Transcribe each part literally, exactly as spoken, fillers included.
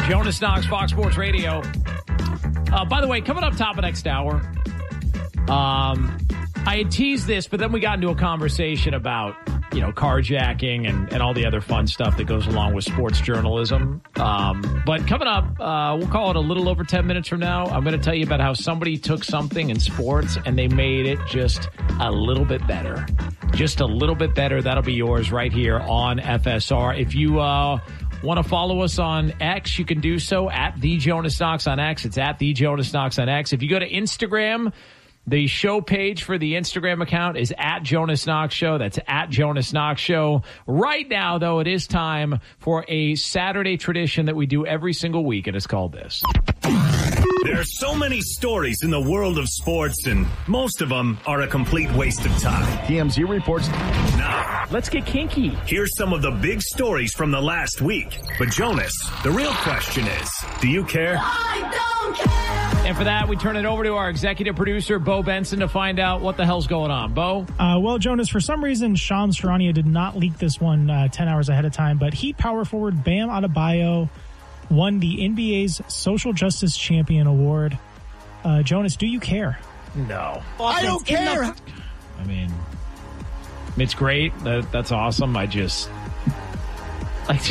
Jonas Knox, Fox Sports Radio. Uh, by the way, coming up top of next hour, um, I had teased this, but then we got into a conversation about, you know, carjacking and, and all the other fun stuff that goes along with sports journalism. Um, but coming up, uh, we'll call it a little over ten minutes from now, I'm going to tell you about how somebody took something in sports and they made it just a little bit better. Just a little bit better. That'll be yours right here on F S R. If you uh, want to follow us on X, you can do so at The Jonas Knox on X. It's at The Jonas Knox on X. If you go to Instagram, the show page for the Instagram account is at Jonas Knox Show. That's at Jonas Knox Show. Right now, though, it is time for a Saturday tradition that we do every single week, and it's called this. There are so many stories in the world of sports, and most of them are a complete waste of time. T M Z reports. Now, let's get kinky. Here's some of the big stories from the last week. But Jonas, the real question is, do you care? I don't care. And for that, we turn it over to our executive producer, Bo Benson, to find out what the hell's going on. Bo? Uh, well, Jonas, for some reason, Shams Charania did not leak this one uh, ten hours ahead of time, but Heat power forward Bam Adebayo won the N B A's Social Justice Champion Award. Uh, Jonas, do you care? No. I don't care. The, I mean, it's great. That, that's awesome. I just, like,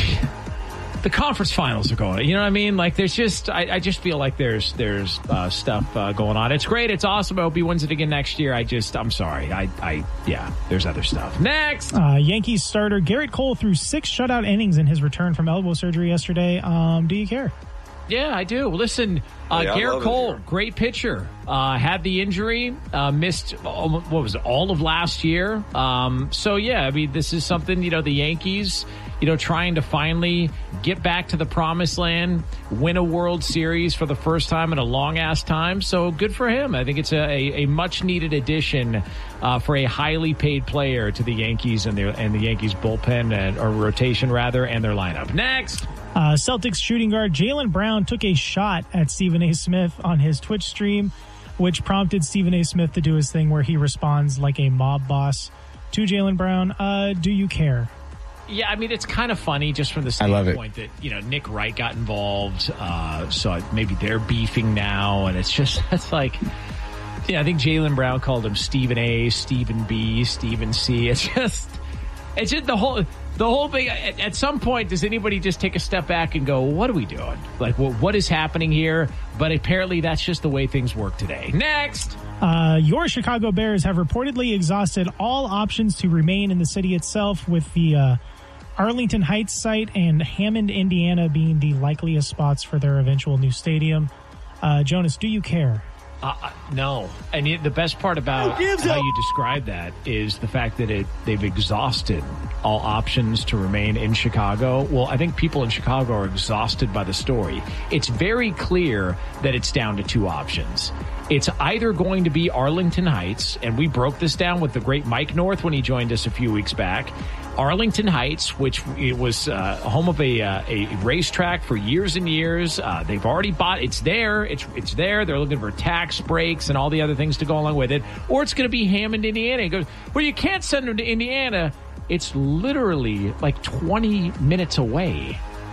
the conference finals are going. You know what I mean? Like, there's just, I, I just feel like there's there's uh, stuff uh, going on. It's great. It's awesome. I hope he wins it again next year. I just, I'm sorry. I, I yeah, there's other stuff. Next. Uh, Yankees starter Garrett Cole threw six shutout innings in his return from elbow surgery yesterday. Um, do you care? Yeah, I do. Listen, uh, yeah, Garrett Cole, great pitcher. Uh, had the injury, uh, missed, what was it, all of last year. Um, so, yeah, I mean, this is something, you know, the Yankees, you know, trying to finally get back to the promised land, win a World Series for the first time in a long-ass time. So good for him. I think it's a, a, a much-needed addition uh, for a highly paid player to the Yankees and, their, and the Yankees bullpen, and, or rotation, rather, and their lineup. Next. Uh, Celtics shooting guard Jaylen Brown took a shot at Stephen A. Smith on his Twitch stream, which prompted Stephen A. Smith to do his thing where he responds like a mob boss to Jaylen Brown. Uh, do you care? Yeah, I mean, it's kind of funny just from the standpoint that, you know, Nick Wright got involved. Uh, so maybe they're beefing now. And it's just, it's like, yeah, I think Jaylen Brown called him Stephen A, Stephen B, Stephen C. It's just, it's just the whole, the whole thing. At, at some point, does anybody just take a step back and go, what are we doing? Like, what, what is happening here? But apparently that's just the way things work today. Next. Uh, your Chicago Bears have reportedly exhausted all options to remain in the city itself, with the uh, Arlington Heights site and Hammond, Indiana being the likeliest spots for their eventual new stadium. Uh, Jonas, do you care? Uh, no. And it, the best part about how you describe that is the fact that it they've exhausted all options to remain in Chicago. Well, I think people in Chicago are exhausted by the story. It's very clear that it's down to two options. It's either going to be Arlington Heights, and we broke this down with the great Mike North when he joined us a few weeks back. Arlington Heights, which it was uh, home of a uh, a racetrack for years and years. Uh, they've already bought. It's there. It's it's there. They're looking for tax breaks and all the other things to go along with it. Or it's going to be Hammond, Indiana. He goes, well, you can't send them to Indiana. It's literally like twenty minutes away.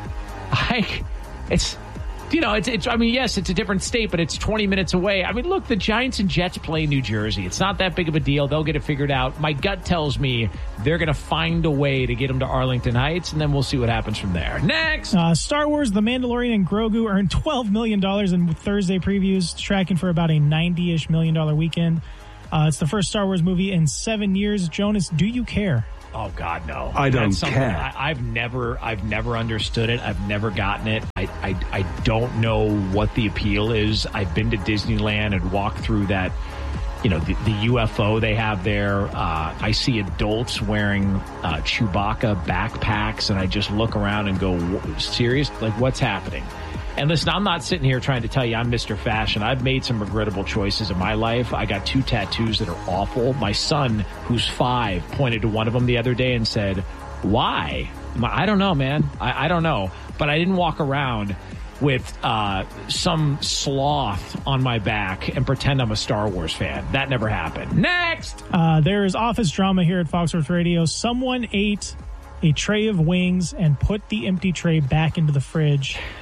Like, it's, you know, it's, it's, I mean, yes, it's a different state, but it's twenty minutes away. I mean, look, the Giants and Jets play in New Jersey. It's not that big of a deal. They'll get it figured out. My gut tells me they're going to find a way to get them to Arlington Heights, and then we'll see what happens from there. Next! Uh, Star Wars The Mandalorian and Grogu earned twelve million dollars in Thursday previews, tracking for about a ninety-ish million dollar weekend. Uh, it's the first Star Wars movie in seven years. Jonas, do you care? Oh God, no! I don't That's something care. I, I've never, I've never understood it. I've never gotten it. I, I, I don't know what the appeal is. I've been to Disneyland and walked through that, you know, the, the U F O they have there. Uh, I see adults wearing uh, Chewbacca backpacks, and I just look around and go, serious? Like, what's happening? And listen, I'm not sitting here trying to tell you I'm Mister Fashion. I've made some regrettable choices in my life. I got two tattoos that are awful. My son, who's five, pointed to one of them the other day and said, why? I don't know, man. I, I don't know. But I didn't walk around with uh, some sloth on my back and pretend I'm a Star Wars fan. That never happened. Next! Uh, there is office drama here at Fox Sports Radio. Someone ate a tray of wings and put the empty tray back into the fridge.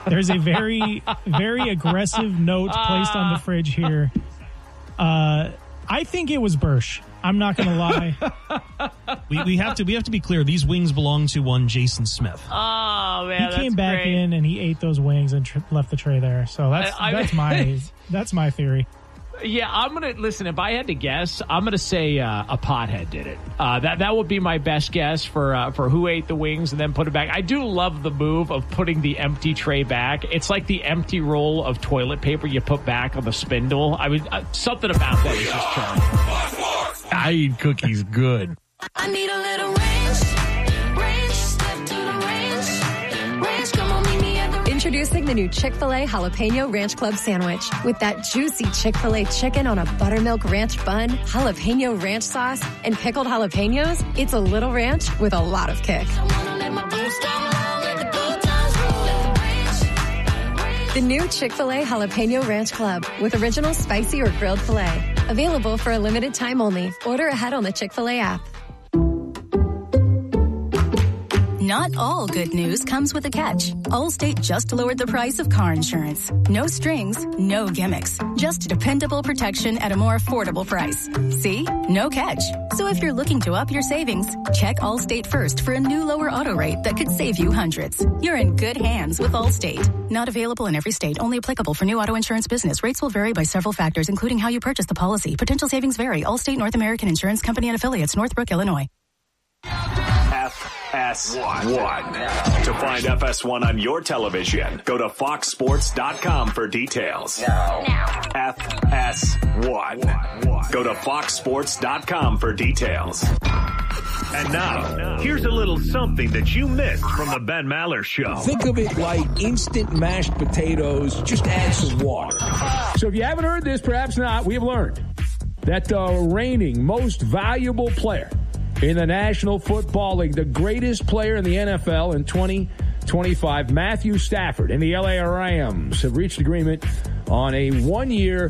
There's a very, very aggressive note placed on the fridge here. Uh, I think it was Bursch. I'm not going to lie. we, we have to we have to be clear. These wings belong to one Jason Smith. Oh man, he came that's back great. in and he ate those wings and tr- left the tray there. So that's I, I that's mean, my that's my theory. Yeah, I'm gonna listen. If I had to guess, I'm gonna say uh, a pothead did it. Uh, that that would be my best guess for uh, for who ate the wings and then put it back. I do love the move of putting the empty tray back. It's like the empty roll of toilet paper you put back on the spindle. I mean, uh, something about that is just charming. I eat cookies good. I need a little range, range, step to the range, range, come on, meet me at the Introducing the new Chick-fil-A Jalapeno Ranch Club Sandwich. With that juicy Chick-fil-A chicken on a buttermilk ranch bun, jalapeno ranch sauce, and pickled jalapenos, it's a little ranch with a lot of kick. I wanna let my boots down low, let the good times roll, let the range. The new Chick-fil-A Jalapeno Ranch Club with original spicy or grilled filet. Available for a limited time only. Order ahead on the Chick-fil-A app. Not all good news comes with a catch. Allstate just lowered the price of car insurance. No strings, no gimmicks. Just dependable protection at a more affordable price. See? No catch. So if you're looking to up your savings, check Allstate first for a new lower auto rate that could save you hundreds. You're in good hands with Allstate. Not available in every state. Only applicable for new auto insurance business. Rates will vary by several factors, including how you purchase the policy. Potential savings vary. Allstate North American Insurance Company and Affiliates, Northbrook, Illinois. F S one. To find F S one on your television, go to fox sports dot com for details. Now. F S one. Go to fox sports dot com for details. And now, here's a little something that you missed from the Ben Maller Show. Think of it like instant mashed potatoes, just add some water. So if you haven't heard this, perhaps not, we have learned that the reigning most valuable player in the National Football League, the greatest player in the N F L in twenty twenty-five, Matthew Stafford and the L A Rams have reached agreement on a one-year,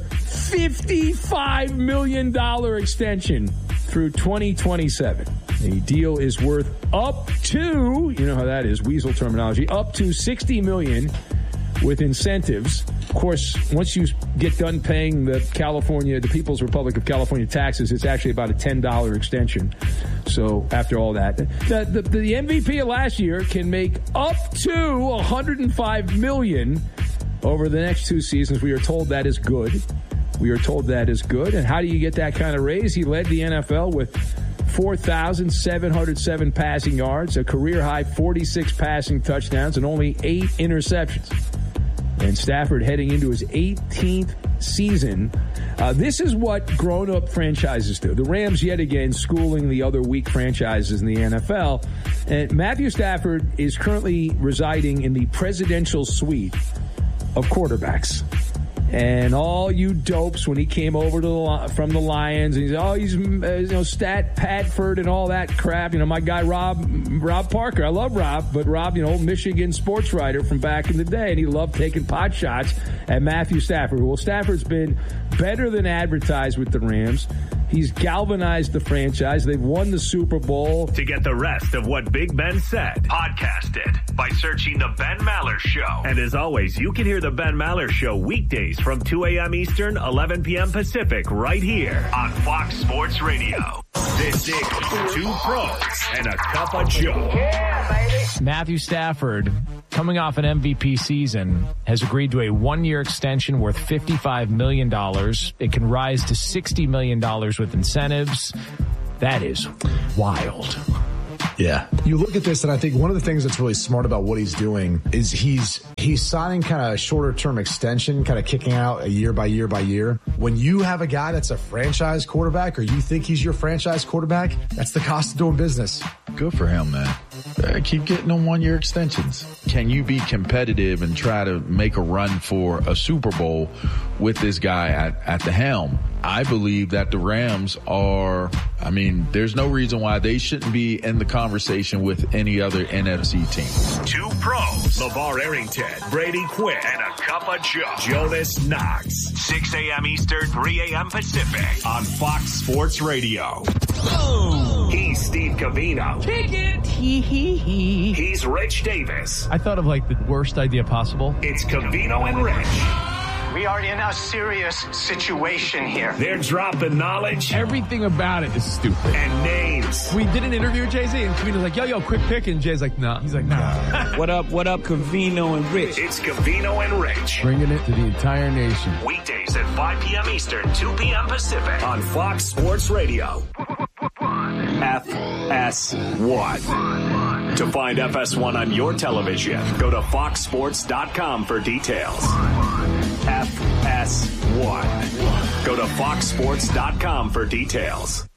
fifty-five million dollars extension through twenty twenty-seven. The deal is worth up to, you know how that is, weasel terminology, up to sixty million dollars with incentives. Of course, once you get done paying the California, the People's Republic of California taxes, it's actually about a ten dollars extension. So after all that, the, the, the M V P of last year can make up to one hundred five million dollars over the next two seasons. We are told that is good. We are told that is good. And how do you get that kind of raise? He led the N F L with four thousand seven hundred seven passing yards, a career-high forty-six passing touchdowns, and only eight interceptions. And Stafford heading into his eighteenth season. Uh, this is what grown-up franchises do. The Rams, yet again, schooling the other weak franchises in the N F L. And Matthew Stafford is currently residing in the presidential suite of quarterbacks. And all you dopes, when he came over to the, from the Lions, and he's oh he's uh, you know Stat Padford and all that crap. You know my guy Rob Rob Parker. I love Rob, but Rob, you know, Michigan sports writer from back in the day, and he loved taking pot shots at Matthew Stafford. Well, Stafford's been better than advertised with the Rams. He's galvanized the franchise. They've won the Super Bowl. To get the rest of what Big Ben said, podcast it by searching The Ben Maller Show. And as always, you can hear The Ben Maller Show weekdays from two a.m. Eastern, eleven p.m. Pacific, right here on Fox Sports Radio. This is Two Pros and a Cup of Joe. Yeah, baby. Matthew Stafford, coming off an M V P season, has agreed to a one-year extension worth fifty-five million dollars. It can rise to sixty million dollars with incentives. That is wild. Yeah. You look at this, and I think one of the things that's really smart about what he's doing is he's he's signing kind of a shorter term extension, kind of kicking out a year by year by year. When you have a guy that's a franchise quarterback, or you think he's your franchise quarterback, that's the cost of doing business. Good for him, man. Uh, keep getting them one-year extensions. Can you be competitive and try to make a run for a Super Bowl with this guy at, at the helm? I believe that the Rams are, I mean, there's no reason why they shouldn't be in the conversation with any other N F C team. Two pros, LeVar Arrington, Brady Quinn, and a cup of Joe, Jonas Knox. six a.m. Eastern, three a.m. Pacific on Fox Sports Radio. Boom. He's Steve Covino. Kick it. Hee hee hee. He's Rich Davis. I thought of like the worst idea possible. It's Covino and Rich. We are in a serious situation here. They're dropping knowledge. Everything about it is stupid. And names. We did an interview with Jay-Z, and Covino's like, yo, yo, quick pick. And Jay's like, nah. He's like, nah. What up, what up, Covino and Rich? It's Covino and Rich. Bringing it to the entire nation. Weekdays at five p.m. Eastern, two p.m. Pacific on Fox Sports Radio. F S one. To find F S one on your television, go to fox sports dot com for details. F S one. Go to fox sports dot com for details.